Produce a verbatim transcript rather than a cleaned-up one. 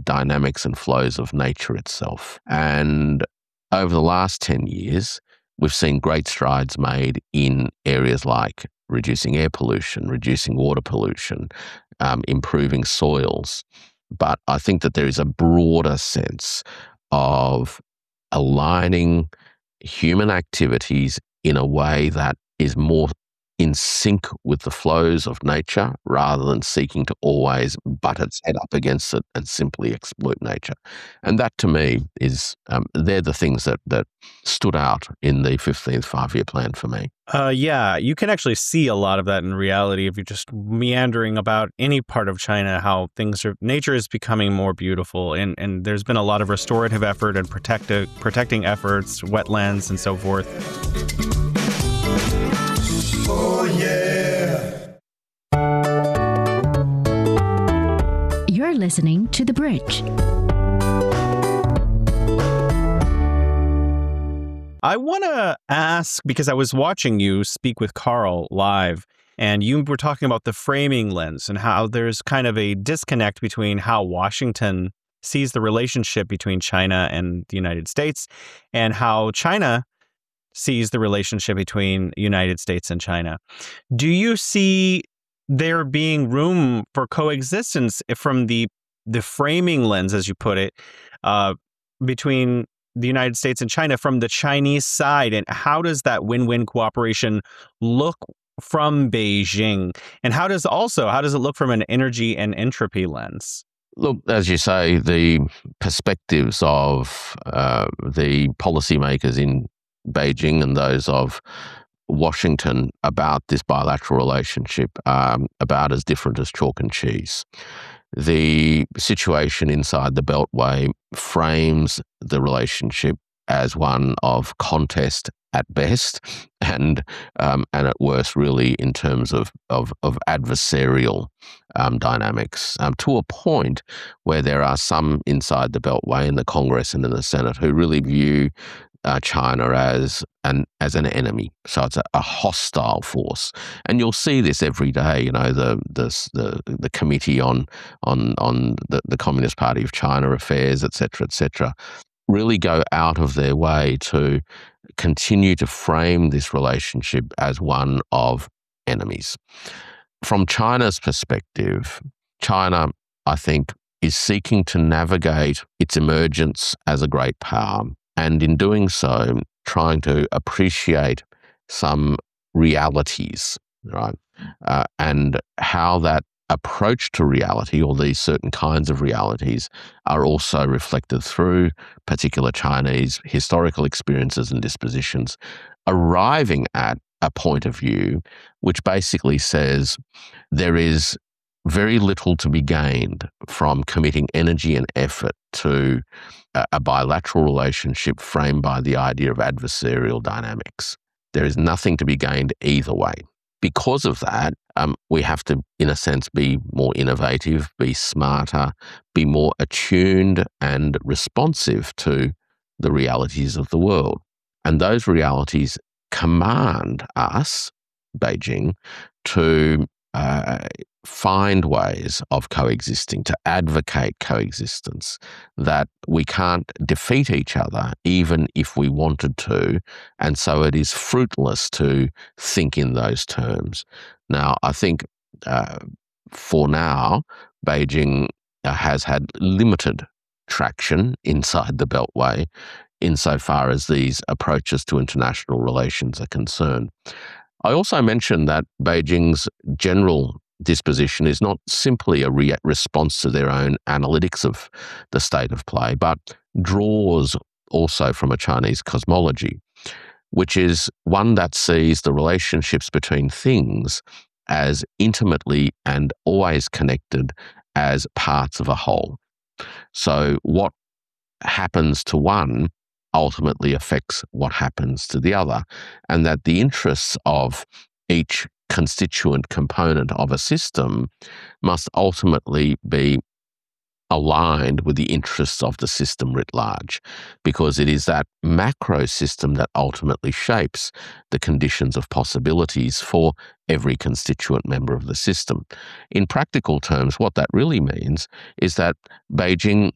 dynamics and flows of nature itself. And over the last ten years, we've seen great strides made in areas like reducing air pollution, reducing water pollution, um, improving soils. But I think that there is a broader sense of aligning human activities in a way that is more in sync with the flows of nature rather than seeking to always butt its head up against it and simply exploit nature. And that to me is, um, they're the things that, that stood out in the fifteenth five-year plan for me. Uh, yeah, you can actually see a lot of that in reality if you're just meandering about any part of China, how things are, nature is becoming more beautiful. And, and there's been a lot of restorative effort and protective, protecting efforts, wetlands and so forth. Oh, yeah. You're listening to The Bridge. I want to ask, because I was watching you speak with Carl live, and you were talking about the framing lens and how there's kind of a disconnect between how Washington sees the relationship between China and the United States and how China sees the relationship between the United States and China. Do you see there being room for coexistence from the the framing lens, as you put it, uh, between the United States and China from the Chinese side? And how does that win-win cooperation look from Beijing? And how does also, how does it look from an energy and entropy lens? Look, as you say, the perspectives of uh, the policymakers in Beijing and those of Washington about this bilateral relationship are about as different as chalk and cheese. The situation inside the Beltway frames the relationship as one of contest at best, and um, and at worst, really, in terms of of, of adversarial um, dynamics, um, to a point where there are some inside the Beltway in the Congress and in the Senate who really view Uh, China as an as an enemy, so it's a, a hostile force, and you'll see this every day. You know, the the the, the committee on on on the, the Communist Party of China affairs, et cetera, et cetera, really go out of their way to continue to frame this relationship as one of enemies. From China's perspective, China, I think, is seeking to navigate its emergence as a great power, and in doing so, trying to appreciate some realities, right? Uh, and how that approach to reality, or these certain kinds of realities, are also reflected through particular Chinese historical experiences and dispositions, arriving at a point of view which basically says there is very little to be gained from committing energy and effort to a, a bilateral relationship framed by the idea of adversarial dynamics. There is nothing to be gained either way. Because of that, um, we have to, in a sense, be more innovative, be smarter, be more attuned and responsive to the realities of the world. And those realities command us, Beijing, to uh, find ways of coexisting, to advocate coexistence, that we can't defeat each other even if we wanted to, and so it is fruitless to think in those terms. Now, I think uh, for now, Beijing uh, has had limited traction inside the Beltway insofar as these approaches to international relations are concerned. I also mentioned that Beijing's general disposition is not simply a re- response to their own analytics of the state of play, but draws also from a Chinese cosmology, which is one that sees the relationships between things as intimately and always connected as parts of a whole. So what happens to one ultimately affects what happens to the other, and that the interests of each constituent component of a system must ultimately be aligned with the interests of the system writ large, because it is that macro system that ultimately shapes the conditions of possibilities for every constituent member of the system. In practical terms, what that really means is that Beijing